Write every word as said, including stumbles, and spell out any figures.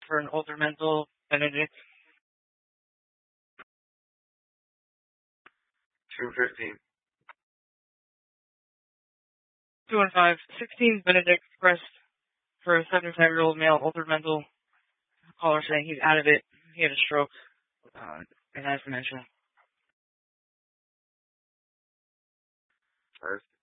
for an older mental, Benedict. two fifteen. two one five, sixteen Benedict Crest for a seventy-five-year-old male, older mental. Caller saying he's out of it. He had a stroke, uh, and has dementia. First.